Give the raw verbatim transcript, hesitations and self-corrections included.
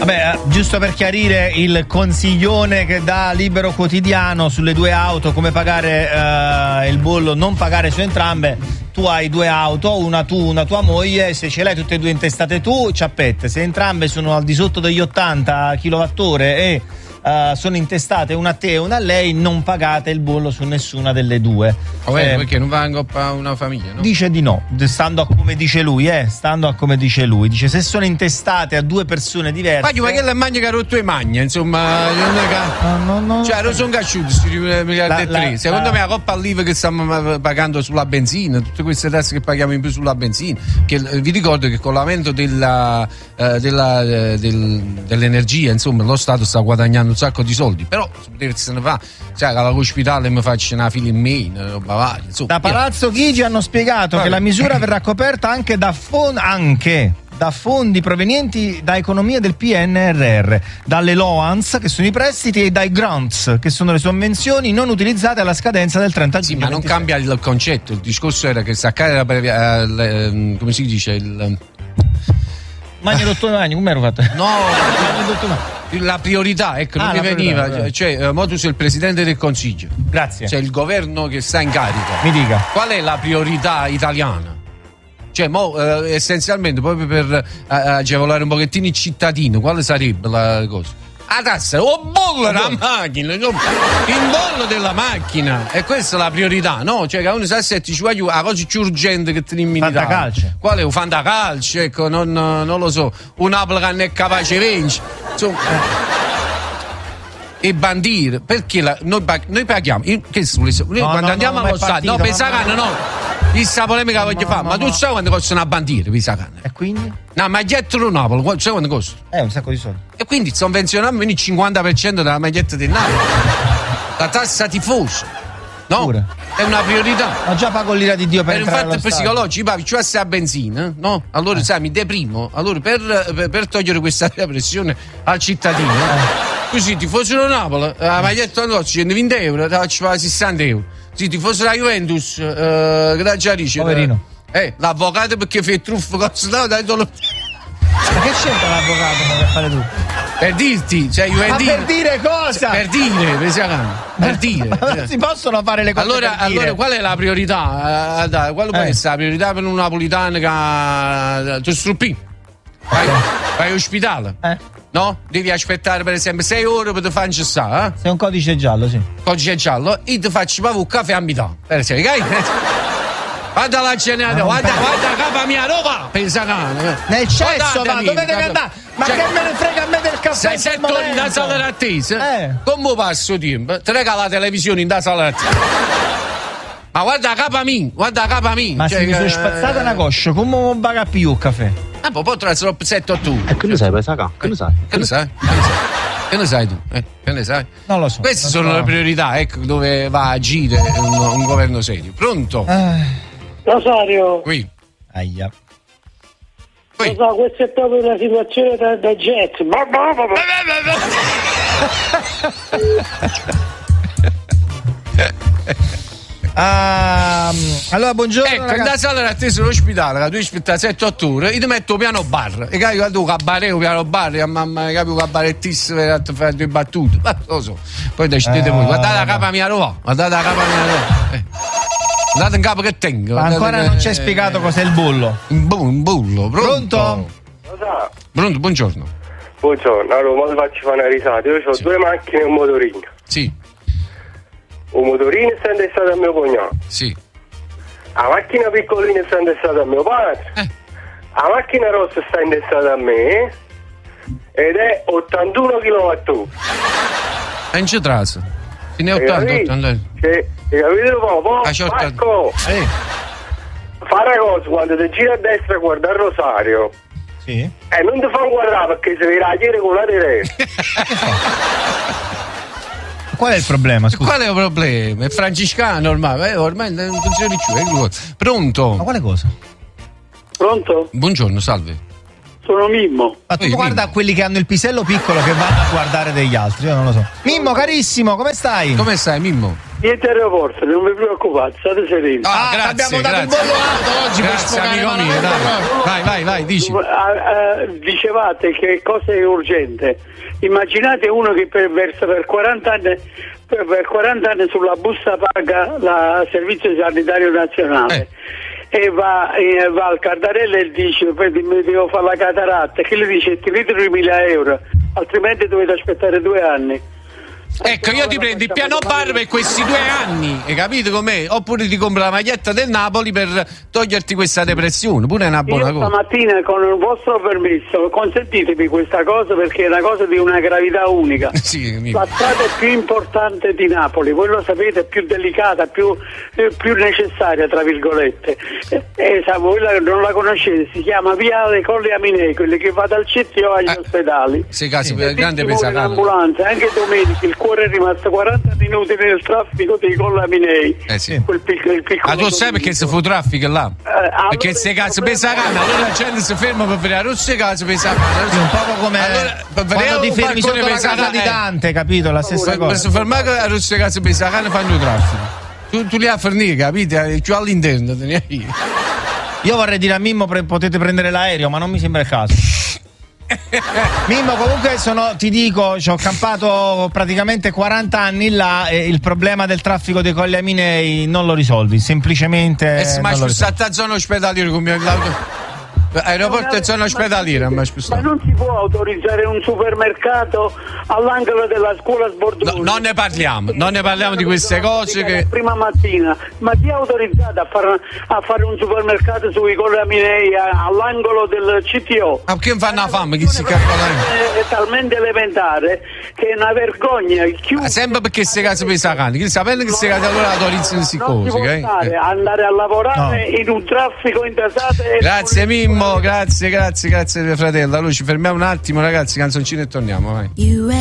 Vabbè, giusto per chiarire il consiglione che dà Libero Quotidiano sulle due auto, come pagare uh, il bollo, non pagare su entrambe. Tu hai due auto, una tu, una tua moglie, se ce l'hai tutte e due intestate tu, ciappette. Se entrambe sono al di sotto degli ottanta chilowattora e uh, sono intestate una a te e una a lei, non pagate il bollo su nessuna delle due. Oh, eh, perché non va in coppa una famiglia, no? Dice di no, stando a come dice lui, eh, stando a come dice lui. Dice se sono intestate a due persone diverse. Ma che la magna che ha rotto le magne, insomma, non è che... no, no, no, cioè non sono cacciuti sti miliardi e tre. Secondo la... me la coppa all'I V A che stiamo pagando sulla benzina, tutte queste tasse che paghiamo in più sulla benzina, che vi ricordo che con l'aumento della, uh, della, uh, del, dell'energia, insomma, lo Stato sta guadagnando un sacco di soldi, però se ne fa, cioè all'ospedale mi faccio una fila in meno, roba varia, insomma. Da Palazzo Chigi hanno spiegato Vabbè. che la misura verrà coperta anche da fondi anche da fondi provenienti da economie del P N R R, dalle loans che sono i prestiti e dai grants che sono le sovvenzioni non utilizzate alla scadenza del trenta giugno. Sì, ma non cambia il concetto, il discorso era che staccare la previa, eh, come si dice il Magno dottor Magno, come ero fatto? No, la priorità, ecco, non ah, mi veniva, priorità, cioè, mo tu sei il presidente del Consiglio. Grazie. Cioè il governo che sta in carica. Mi dica. Qual è la priorità italiana? Cioè, mo, eh, essenzialmente, proprio per eh, agevolare un pochettino il cittadino, quale sarebbe la cosa? La tassa, o bollo la macchina, il bollo della macchina, e questa è la priorità, no? Cioè che uno sa se ti ci vuoi la cosa più urgente che ti in fantacalcio. Qual è un fantacalcio? Ecco, non, non lo so, un Apple che non è capace di vincere, insomma. E bandire, perché la, noi, noi paghiamo, io, che noi no, quando no, andiamo no, allo stadio, no, pensare no. Questa polemica voglio no, fare, no, ma tu no. sai quando costano a bandire, Pisacane? E quindi? No, maglietta di Napoli, sai quando costa? Eh, un sacco di soldi. E quindi sovvenzioniamo il cinquanta per cento della maglietta del Napoli. La tassa tifosa, no? Pure. È una priorità. Ma già pago l'ira di Dio per, per entrare infatti psicologico, papi, cioè se a benzina, no? Allora, eh. sai, mi deprimo. Allora, per, per, per togliere questa pressione al cittadino, eh. così ti fossero Napoli, la maglietta non costa centoventi euro, te la ci fa sessanta euro. Se ti fosse la Juventus, eh, che da già dice, poverino. Eh, l'avvocato perché fa il truffo, cosa dai dolo. Ma che c'entra l'avvocato per fare tu? Per dirti, cioè Juventino. Ma per dire cosa? Per dire, per dire. Ma non si possono fare le cose. Allora, per dire. allora qual è la priorità? Uh, dai, quale può eh. essere la priorità per un napolitano che tu struppi? Vai, vai all'ospedale. Eh. No? Devi aspettare per esempio sei ore per ti fare incessare, eh? Sei un codice giallo, sì. Codice giallo e ti faccio proprio un caffè a metà. Per esempio, guarda la cenata, guarda, guarda capa mia roba, pensa cane. Nel cesso va, dove devi andare? Ma cioè, che me ne frega a me del caffè? Sei sette ore in sala d'attesa? Eh. Come passo tempo? Ti regala la televisione in sala d'attesa. Ma guarda capa mia, guarda capa mia. Ma cioè, se mi sono spazzata una coscia, come un baga più il caffè? Ah, poi poi trovi sette otto ore. E che ne sai, Pesacà? Che ne sai? Che ne sai? Che ne sai? Che ne sai tu? Eh? Che ne sai? Non lo so. Queste sono so. le priorità, ecco, dove va a agire un, un governo serio. Pronto? Eh. Rosario. Qui. Aia. Qui. Lo so, questa è proprio una situazione da, da jet. Ah, allora buongiorno. Ecco, in da sala d'attesa dell'ospedale, che tu aspetti sette otto ore, io ti metto il piano bar. E capi tu cabare, il piano bar, e mamma capi un cabarettissimo per fare due battute. Ma lo so. Poi decidete eh, voi. Guardate la capa mia roba. Guardate la capa mia roba. Eh. Guardate in capo che tengo. Ma ancora che, non ci hai spiegato eh, cos'è il bollo. Un, bu- un bullo. Pronto? Pronto? Pronto, buongiorno. Buongiorno, allora ti faccio fare una risata. Io ho sì. due macchine e un motorino. Sì. Un motorino sta intestato a mio cognato. Sì. La macchina piccolina sta intestata a mio padre. Eh. La macchina rossa sta intestata a me. Ed è ottantuno chilowattora. È in cetraso. Fine ottanta, ottanta. Hai capito proprio? Marco, eh. fa una cosa, quando ti gira a destra guarda il rosario. Sì. E non ti fa inquadrare perché se vedi la chiesa con la terra. Qual è il problema? Scusa. Qual è il problema? È francescano ormai, eh, ormai non funziona più. Eh. Pronto? Ma quale cosa? Pronto? Buongiorno, salve. Sono Mimmo. Ma tu Ehi, guarda Mimmo. quelli che hanno il pisello piccolo che vanno a guardare degli altri, io non lo so. Mimmo, carissimo, come stai? Come stai, Mimmo? Niente aeroporto, non vi preoccupate, state sereni. Ah, Ah, grazie, abbiamo dato un grazie. bollo alto oggi per Grazie, sfogare amico la mio, rabbia. dai. Vai, vai, vai, dici. Ah, ah, dicevate che cosa è urgente. Immaginate uno che per, versa per quaranta anni per, per quaranta anni sulla busta paga il Servizio Sanitario Nazionale. Eh. E va, e va al Cardarello e dice mi devo fare la cataratta, che gli dice ti ritiro i mille euro, altrimenti dovete aspettare due anni. Ecco, io ti prendo il piano bar per questi due anni, hai capito com'è? Oppure ti compro la maglietta del Napoli per toglierti questa depressione, pure è una buona Io cosa. stamattina, con il vostro permesso, consentitemi questa cosa perché è una cosa di una gravità unica. Sì, amico. La strada più importante di Napoli, voi lo sapete, più delicata, più, eh, più necessaria, tra virgolette. Eh, eh, sa, voi la, non la conoscete, si chiama Viale Colli Aminei, quelli che va dal C T O agli Eh, ospedali. Se casi Sì. per grande pesa in ambulanza, anche domenica il cuore è rimasto quaranta minuti nel traffico dei Colli Aminei. Eh sì. Quel piccolo, il piccolo Ah, tu sai perché si fa traffico là? Eh, allora Perché se il cazzo problema- pesa canna, allora la gente si ferma per vedere rosse cazzo pesa Sì, canna. un po' come Allora, per vedere quando ti un fermi balcone sotto la pesa casa canna, di eh. Dante, capito? La stessa Per cosa. si fermare a rosse cazzo pesa canna fanno traffico. Tu, tu li a fornire, capite? Più all'interno, te ne hai. Io vorrei dire a Mimmo pre- potete prendere l'aereo, ma non mi sembra il caso. Mimmo, comunque sono, ti dico, ci ho campato praticamente quaranta anni là e il problema del traffico dei Colli Aminei non lo risolvi, semplicemente E se non mai lo risolvi. spostato a zona ospedaliera con mio l'auto. Aeroporto e zona ospedaliera, ma Ma spostato. non si può autorizzare un supermercato all'angolo della scuola Sbordoni? No, non ne parliamo, non ne parliamo di queste cose che. La prima mattina, ma chi è autorizzato a fare, a fare un supermercato sui Colli Aminei a- all'angolo del C T O? Ma che fanno la fame? Chi si calcola? È, è talmente elementare che è una vergogna. Chiunque- Ma sempre perché queste case pesa canna. Chi sapendo che queste case allora autorizzano queste non si cose, può eh? stare, andare a lavorare in un traffico intasato e- Grazie Mimmo, grazie, grazie, grazie fratello. Allora ci fermiamo un attimo ragazzi, canzoncino e torniamo, vai. You